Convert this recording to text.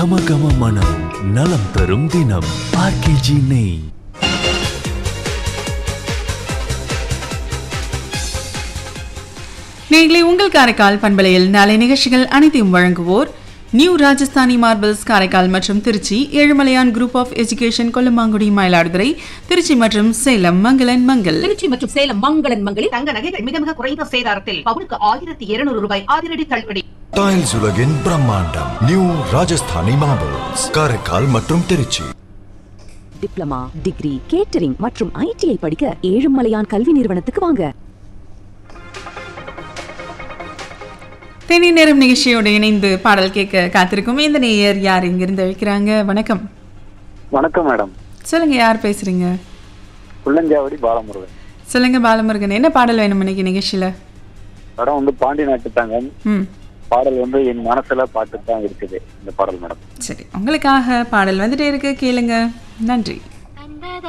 கம கம மனம் நலம் தரும் தினம் ஆர்கேஜி நெய். நேயர்களே, உங்கள் காரைக்கால் பண்பலையில் நாளை நிகழ்ச்சிகள் அனைத்தையும் வழங்குவோர் நியூ ராஜஸ்தானி மார்பிள்ஸ் காரைக்கால் மற்றும் Trichy, Ezhumalaiyan group of education Kollamangudi, Mayiladuthurai, Trichy மற்றும் சேலம் மங்களன் மங்கள். திருச்சி மற்றும் சேலம் மங்களன் மங்களில் தங்க நகைகள் மிக மிக குறைந்த சேதாரத்தில் பவுனுக்கு 1200 ரூபாய் அதிரடி தள்ளுபடி. டைல்ஸ் உலகின் பிரம்மாண்டம் நியூ ராஜஸ்தானி மார்பிள்ஸ் காரைக்கால் மற்றும் திருச்சி. டிப்ளமா, டிகிரி, கேட்டரிங் மற்றும் ITI படிக்க ஏழுமலையான் கல்வி நிறுவனத்துக்கு வாங்க. தேனி நேரம் நிகழ்ச்சியோடு இணைந்து பாடல் கேட்க காத்திருக்கும் இந்த நேயர் யார் இங்கிருந்து அழைக்கிறாங்க? வணக்கம். வணக்கம் மேடம். சொல்லுங்க, யார் பேசுறீங்க? புள்ளஞ்சாவடி பாலமுருகன். சொல்லுங்க பாலமுருகன், என்ன பாடல் வேணும் இன்னைக்கு நிகழ்ச்சியில? படம் பாண்டி நாட்டு தங்கம். பாடல் என் மனசுல பாட்டு தான் இருக்குது இந்த பாடல் மேடம். சரி, உங்களுக்காக பாடல் வந்துட்டே இருக்கு, கேளுங்க. நன்றி.